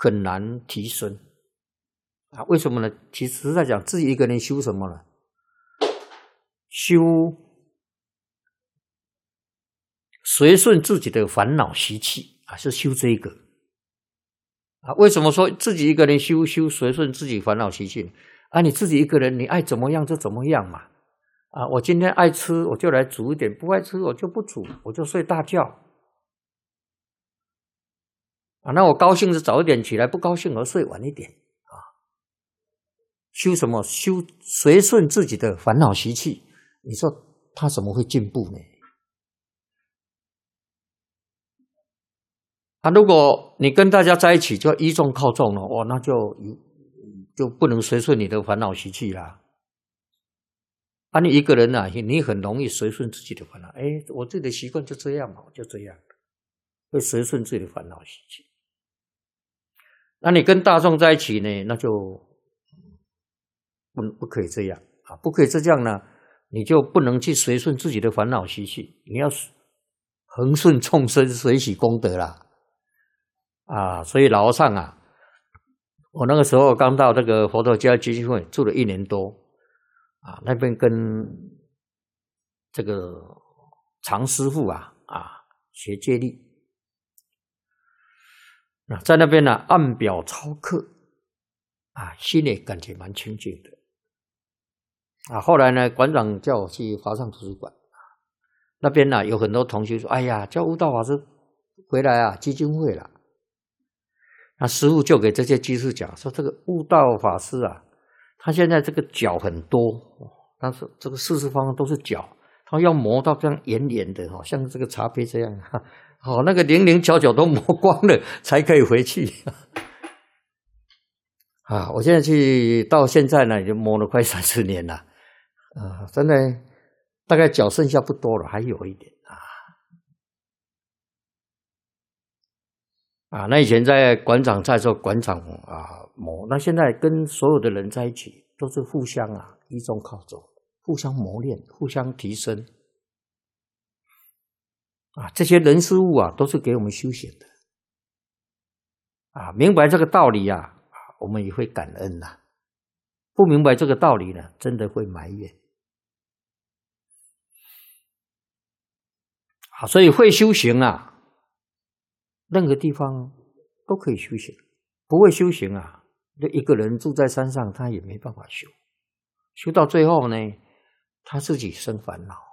很难提升啊。为什么呢？其实在讲自己一个人修什么呢？修随顺自己的烦恼习气啊，是修这个啊。为什么说自己一个人修随顺自己烦恼习气啊？你自己一个人，你爱怎么样就怎么样嘛。啊，我今天爱吃，我就来煮一点；不爱吃，我就不煮，我就睡大觉。啊，那我高兴就早一点起来，不高兴而睡晚一点啊。修什么？修随顺自己的烦恼习气。你说他怎么会进步呢？啊，如果你跟大家在一起就依众靠众了，哇，那就不能随顺你的烦恼习气啦。啊，你一个人啊，你很容易随顺自己的烦恼。我自己的习惯就这样嘛，我就这样，会随顺自己的烦恼习气。那你跟大众在一起呢，那就不可以这样啊，不可以这样呢，你就不能去随顺自己的烦恼习气，你要恒顺众生，随喜功德啦。啊，所以老和尚啊，我那个时候刚到这个佛陀教育基金会住了1年多。啊，那边跟这个常师父学戒律，在那边呢按表操课，心里感觉蛮清净的。后来呢，馆长叫我去华上图书馆，那边呢有很多同学说：“哎呀，叫悟道法师回来啊，基金会了。”那师父就给这些居士讲说：“这个悟道法师啊。”他现在这个角很多，但是这个四方方都是角，他要磨到这样圆圆的，像这个茶杯这样，那个零零角角都磨光了才可以回去。我现在到现在呢，已经磨了快30年了，真的大概角剩下不多了，还有一点那以前在馆长在做馆长磨，那现在跟所有的人在一起，都是互相依众靠众，互相磨练，互相提升这些人事物都是给我们修行的明白这个道理我们也会感恩不明白这个道理呢，真的会埋怨所以会修行任何地方都可以修行，不会修行就一个人住在山上，他也没办法修，修到最后呢，他自己生烦恼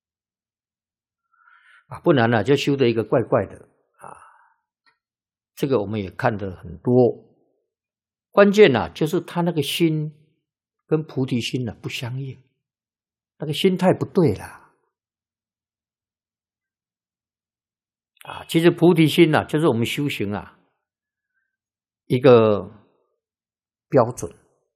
不然就修的一个怪怪的这个我们也看得很多。关键就是他那个心跟菩提心不相应，那个心态不对啦其实菩提心就是我们修行一个标准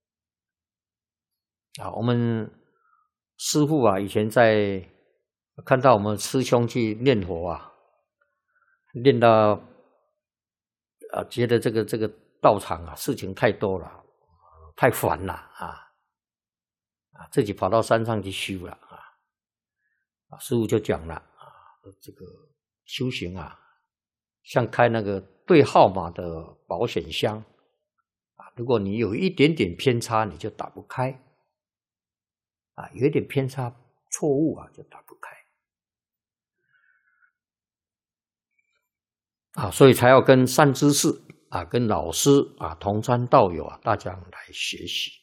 我们师父以前在看到我们师兄去念佛念到觉得这个道场事情太多了，太烦了自己跑到山上去修了师父就讲了这个修行像开那个对号码的保险箱如果你有一点点偏差，你就打不开有一点偏差错误就打不开所以才要跟善知识跟老师同参道友大家来学习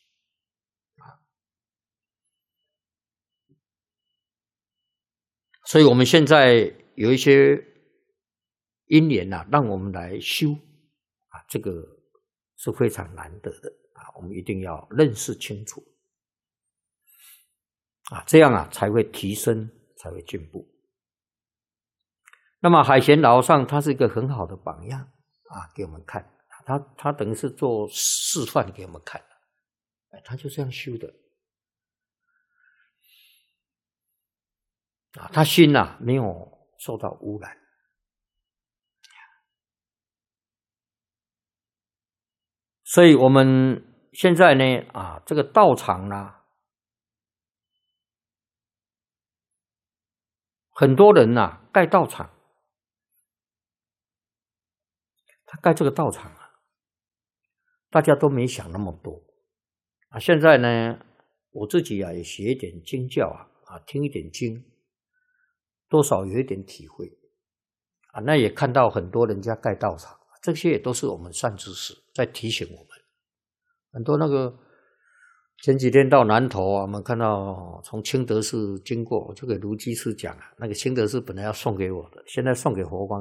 所以我们现在有一些因缘让我们来修这个是非常难得的我们一定要认识清楚这样才会提升，才会进步。那么海贤老和尚他是一个很好的榜样给我们看，他等于是做示范给我们看他就这样修的他心没有受到污染。所以我们现在呢这个道场很多人盖道场，他盖这个道场大家都没想那么多啊。现在呢，我自己也学一点经教听一点经，多少有一点体会那也看到很多人家盖道场，这些也都是我们善知识在提醒我们。很多那个前几天到南投我们看到从清德寺经过，我就给卢居士讲那个清德寺本来要送给我的，现在送给佛光